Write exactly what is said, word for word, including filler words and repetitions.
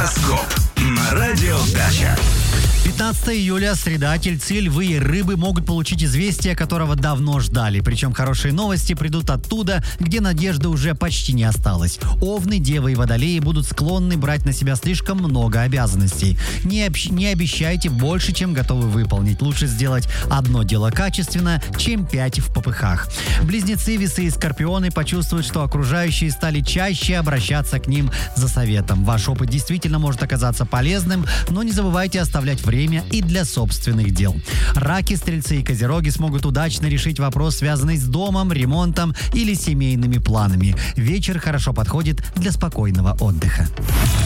Гороскоп на радио Дача. пятнадцатого июля, среда, тельцы, львы и рыбы могут получить известие, которого давно ждали. Причем хорошие новости придут оттуда, где надежды уже почти не осталось. Овны, девы и водолеи будут склонны брать на себя слишком много обязанностей. Не, общ- не обещайте больше, чем готовы выполнить. Лучше сделать одно дело качественно, чем пять в попыхах. Близнецы, весы и скорпионы почувствуют, что окружающие стали чаще обращаться к ним за советом. Ваш опыт действительно может оказаться полезным, но не забывайте оставлять время и для собственных дел. Раки, стрельцы и козероги смогут удачно решить вопрос, связанный с домом, ремонтом или семейными планами. Вечер хорошо подходит для спокойного отдыха.